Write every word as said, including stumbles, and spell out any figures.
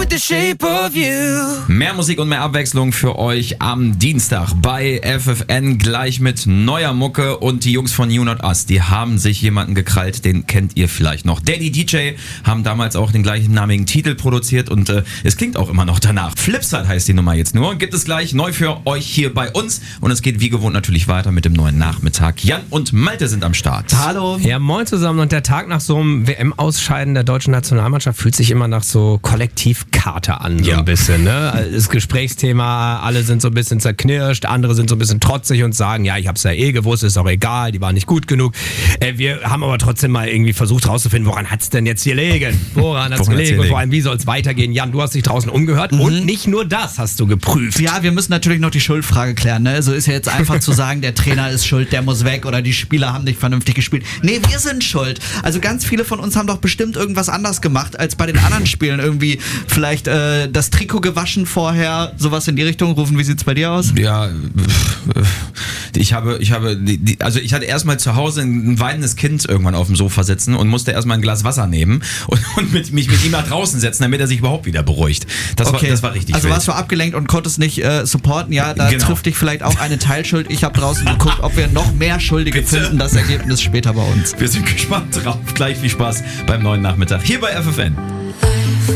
the shape of you. Mehr Musik und mehr Abwechslung für euch am Dienstag bei F F N, gleich mit neuer Mucke. Und die Jungs von You Not Us, die haben sich jemanden gekrallt, den kennt ihr vielleicht noch. Daddy D J haben damals auch den gleichnamigen Titel produziert und äh, es klingt auch immer noch danach. Flipside heißt die Nummer jetzt nur. Gibt es gleich neu für euch hier bei uns. Und es geht wie gewohnt natürlich weiter mit dem neuen Nachmittag. Jan und Malte sind am Start. Hallo. Ja, moin zusammen. Und der Tag nach so einem W M-Ausscheiden der deutschen Nationalmannschaft fühlt sich immer nach so Kollektivkater an, so Ja. ein bisschen. Ne? Das Gesprächsthema, alle sind so ein bisschen zerknirscht, andere sind so ein bisschen trotzig und sagen, ja, ich hab's ja eh gewusst, ist auch egal, die waren nicht gut genug. Äh, wir haben aber trotzdem mal irgendwie versucht rauszufinden, woran hat's denn jetzt gelegen? Woran hat's Woran hat's gelegen? Und gelegen? vor allem, wie soll's weitergehen? Jan, du hast dich draußen umgehört und nicht nur das hast du geprüft. Ja, wir müssen natürlich noch die Schuldfrage klären. Ne? Also ist ja jetzt einfach zu sagen, der Trainer ist schuld, der muss weg oder die Spieler haben nicht vernünftig gespielt. Nee, wir sind schuld. Also ganz viele von uns haben doch bestimmt irgendwas anders gemacht als bei den anderen Spielen. Irgendwie vielleicht äh, das Trikot gewaschen vorher, sowas in die Richtung. Rufen, wie sieht's bei dir aus? Ja, ich habe, ich habe, die, also ich hatte erstmal zu Hause ein weinendes Kind irgendwann auf dem Sofa sitzen und musste erstmal ein Glas Wasser nehmen und, und mit, mich mit ihm nach draußen setzen, damit er sich überhaupt wieder beruhigt. Das, war, das war richtig Also wild. warst du abgelenkt und konntest nicht äh, supporten. Ja, da Genau. trifft dich vielleicht auch eine Teilschuld. Ich habe draußen geguckt, ob wir noch mehr Schuldige Bitte. finden. Das Ergebnis später bei uns. Wir sind gespannt drauf. Gleich viel Spaß beim neuen Nachmittag hier bei F F N.